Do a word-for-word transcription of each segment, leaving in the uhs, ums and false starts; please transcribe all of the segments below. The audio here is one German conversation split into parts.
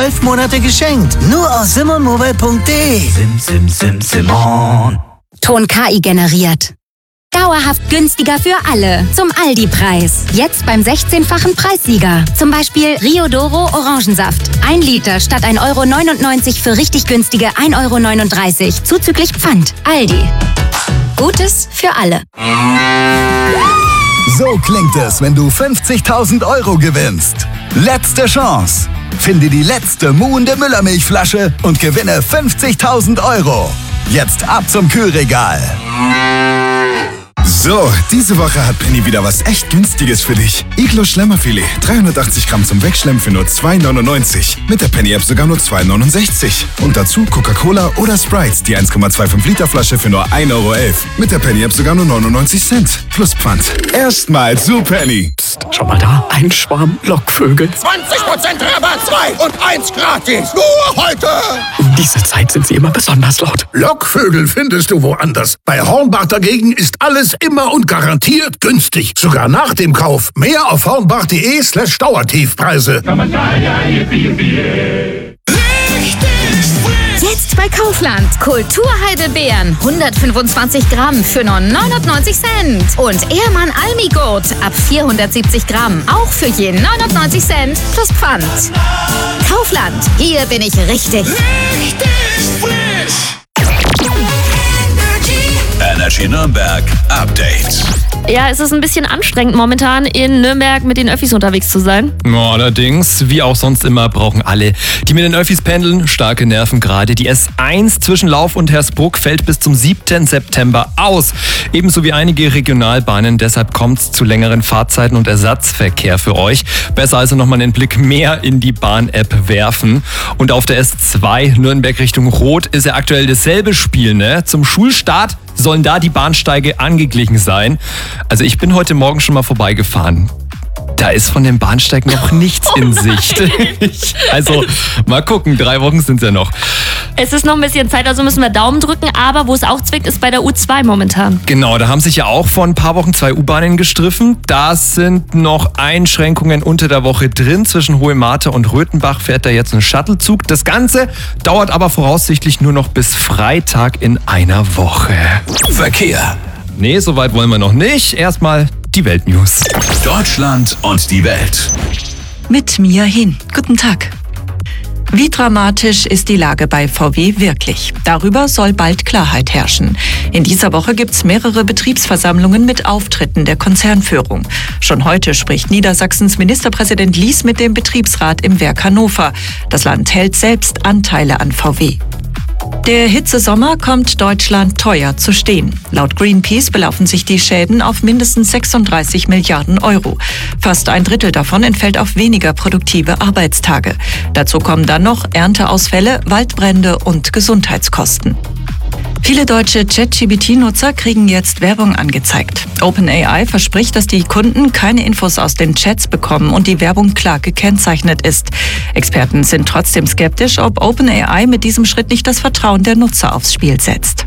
zwölf Monate geschenkt. Nur aus simonmobile punkt de. Sim, sim, sim, Simon. Ton K I generiert. Dauerhaft günstiger für alle. Zum Aldi-Preis. Jetzt beim sechzehnfachen Preissieger. Zum Beispiel Rio Doro Orangensaft. Ein Liter statt ein Euro neunundneunzig für richtig günstige ein Euro neununddreißig. Zuzüglich Pfand. Aldi. Gutes für alle. So klingt es, wenn du fünfzigtausend Euro gewinnst. Letzte Chance. Finde die letzte muhende Müllermilchflasche und gewinne fünfzigtausend Euro. Jetzt ab zum Kühlregal. So, diese Woche hat Penny wieder was echt Günstiges für dich. Iglo Schlemmerfilet, dreihundertachtzig Gramm zum Wegschlemmen für nur zwei neunundneunzig. Mit der Penny-App sogar nur zwei neunundsechzig. Und dazu Coca-Cola oder Sprites, die eins Komma fünfundzwanzig Liter Flasche für nur ein Euro elf. Mit der Penny-App sogar nur neunundneunzig Cent. Plus Pfand. Erstmal zu Penny. Psst, schau mal da, ein Schwarm Lockvögel. zwanzig Prozent Rabatt, zwei und eins gratis. Nur heute. Um diese Zeit sind sie immer besonders laut. Lockvögel findest du woanders. Bei Hornbach dagegen ist alles immer und garantiert günstig. Sogar nach dem Kauf. Mehr auf hornbach.de slash Dauertiefpreise. Jetzt bei Kaufland. Kulturheidelbeeren. hundertfünfundzwanzig Gramm für nur neunundneunzig Cent. Und Ehrmann Almigurt ab vierhundertsiebzig Gramm. Auch für je neunundneunzig Cent plus Pfand. Kaufland. Hier bin ich richtig. Richtig frisch. Energy Nürnberg Update. Ja, es ist ein bisschen anstrengend momentan in Nürnberg mit den Öffis unterwegs zu sein. Allerdings, wie auch sonst immer, brauchen alle, die mit den Öffis pendeln, starke Nerven gerade. Die S eins zwischen Lauf und Hersbruck fällt bis zum siebten September aus. Ebenso wie einige Regionalbahnen. Deshalb kommt es zu längeren Fahrzeiten und Ersatzverkehr für euch. Besser also nochmal einen Blick mehr in die Bahn-App werfen. Und auf der S zwei Nürnberg Richtung Rot ist ja aktuell dasselbe Spiel, ne? Zum Schulstart sollen da die Bahnsteige angeglichen sein. Also ich bin heute Morgen schon mal vorbeigefahren. Da ist von dem Bahnsteig noch nichts oh in Sicht. Also mal gucken, drei Wochen sind es ja noch. Es ist noch ein bisschen Zeit, also müssen wir Daumen drücken. Aber wo es auch zwickt, ist bei der U zwei momentan. Genau, da haben sich ja auch vor ein paar Wochen zwei U-Bahnen gestriffen. Da sind noch Einschränkungen unter der Woche drin. Zwischen Hohe Martha und Röthenbach fährt da jetzt ein Shuttlezug. Das Ganze dauert aber voraussichtlich nur noch bis Freitag in einer Woche. Verkehr. Nee, soweit wollen wir noch nicht. Erstmal die Weltnews. Deutschland und die Welt. Mit Mia Hin. Guten Tag. Wie dramatisch ist die Lage bei V W wirklich? Darüber soll bald Klarheit herrschen. In dieser Woche gibt es mehrere Betriebsversammlungen mit Auftritten der Konzernführung. Schon heute spricht Niedersachsens Ministerpräsident Lies mit dem Betriebsrat im Werk Hannover. Das Land hält selbst Anteile an V W. Der Hitzesommer kommt Deutschland teuer zu stehen. Laut Greenpeace belaufen sich die Schäden auf mindestens sechsunddreißig Milliarden Euro. Fast ein Drittel davon entfällt auf weniger produktive Arbeitstage. Dazu kommen dann noch Ernteausfälle, Waldbrände und Gesundheitskosten. Viele deutsche ChatGPT-Nutzer kriegen jetzt Werbung angezeigt. OpenAI verspricht, dass die Kunden keine Infos aus den Chats bekommen und die Werbung klar gekennzeichnet ist. Experten sind trotzdem skeptisch, ob OpenAI mit diesem Schritt nicht das Vertrauen der Nutzer aufs Spiel setzt.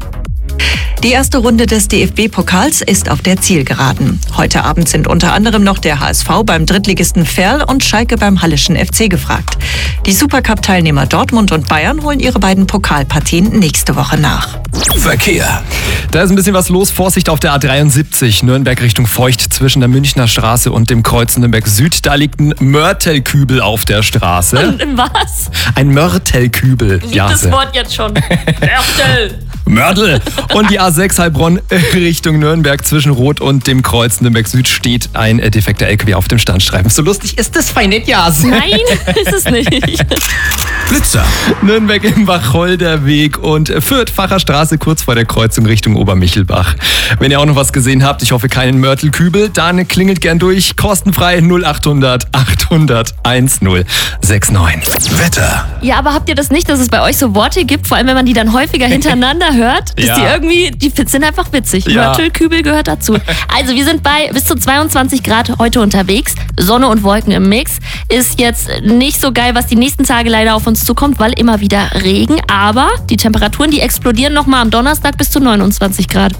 Die erste Runde des D F B-Pokals ist auf der Zielgeraden. Heute Abend sind unter anderem noch der H S V beim Drittligisten Verl und Schalke beim Halleschen F C gefragt. Die Supercup-Teilnehmer Dortmund und Bayern holen ihre beiden Pokalpartien nächste Woche nach. Verkehr. Da ist ein bisschen was los. Vorsicht auf der A dreiundsiebzig, Nürnberg Richtung Feucht zwischen der Münchner Straße und dem Kreuz Nürnberg Süd. Da liegt ein Mörtelkübel auf der Straße. Was? Ein Mörtelkübel. Liegt das Wort jetzt schon. Mörtel. Mörtel. Und die A sechs Heilbronn Richtung Nürnberg zwischen Rot und dem Kreuz Nürnberg Süd steht ein defekter L K W auf dem Standstreifen. So lustig ist das fein nicht, ja. Nein, ist es nicht. Blitzer. Nürnberg im Wacholderweg und Fürth-Facher Straße kurz vor der Kreuzung Richtung Obermichelbach. Wenn ihr auch noch was gesehen habt, ich hoffe keinen Mörtelkübel, dann klingelt gern durch. Kostenfrei null achthundert achthundert eins null sechs neun. Wetter. Ja, aber habt ihr das nicht, dass es bei euch so Worte gibt, vor allem wenn man die dann häufiger hintereinander hört, dass Ja. die irgendwie, die sind einfach witzig. Ja. Mörtelkübel gehört dazu. Also wir sind bei bis zu zweiundzwanzig Grad heute unterwegs. Sonne und Wolken im Mix. Ist jetzt nicht so geil, was die nächsten Tage leider auf uns zukommt, weil immer wieder Regen. Aber die Temperaturen, die explodieren nochmal am Donnerstag bis zu neunundzwanzig Grad.